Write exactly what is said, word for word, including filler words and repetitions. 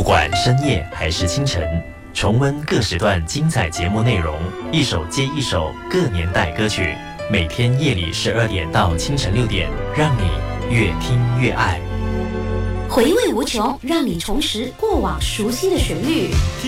管深夜还是清晨，重温各时段精彩节目内容，一首接一首各年代歌曲，每天夜里十二点到清晨六点，让你越听越爱。 回味无穷，让你重拾过往熟悉的旋律。